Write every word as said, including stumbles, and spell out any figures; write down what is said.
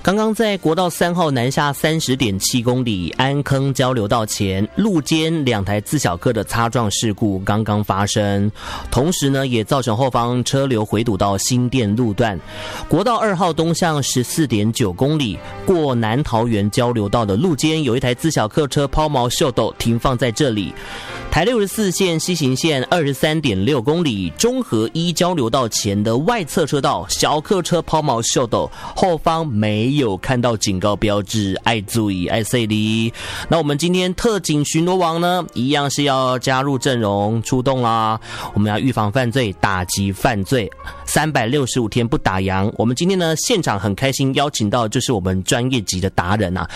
刚刚在国道三号南下 三十点七公里安坑交流道前，路肩两台自小客的擦撞事故刚刚发生，同时呢也造成后方车流回堵到新店路段。国道二号东向 十四点九公里过南桃园交流道的路肩，有一台自小客车抛锚秀斗停放在这里。台六十四线西行线 二十三点六公里中和一交流道前的外侧车道，小客车抛锚秀斗，后方没有看到警告标志，爱注意爱塞离。那我们今天特警巡逻网呢，一样是要加入阵容出动啦。我们要预防犯罪，打击犯罪，三百六十五天不打烊。我们今天呢现场很开心邀请到就是我们专业级的达人啊，